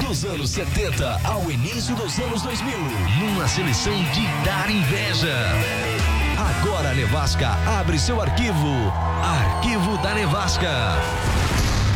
Dos anos 70 ao início dos anos 2000. Numa seleção de dar inveja. Agora a Nevasca abre seu arquivo. Arquivo da Nevasca.